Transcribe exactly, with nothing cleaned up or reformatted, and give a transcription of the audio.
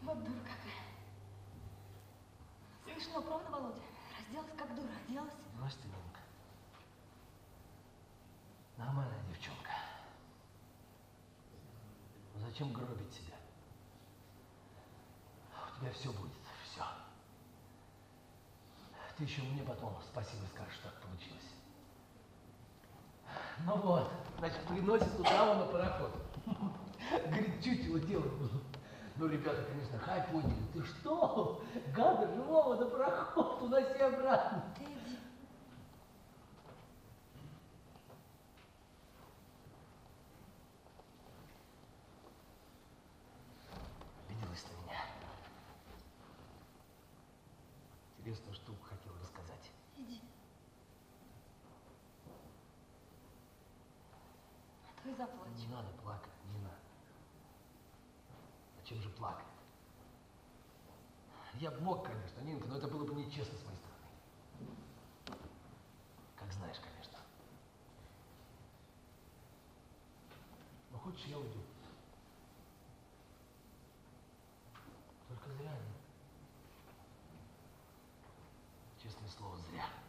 Вот дура какая. Смешно, правда, Володя? Разделась как дура, оделась. Брось ты, Ленка. Нормальная девчонка. Но зачем гробить себя? У тебя все будет, все. Ты еще мне потом спасибо скажешь, так получилось. Ну вот, значит, приносит туда он на пароход. Говорит, чуть его дело было. Ну, ребята, конечно, хай подняли. Ты что? Гада живого на пароход, уноси обратно. Ты иди. Обиделась на меня. Интересную штуку хотел рассказать. Иди. А то и заплачу. Не надо плакать, не надо. Зачем же плакать? Я бы мог, конечно, Нинка, но это было бы нечестно с моей стороны. Как знаешь, конечно. Ну, хочешь, я уйду. Только зря, нет? Честное слово, зря.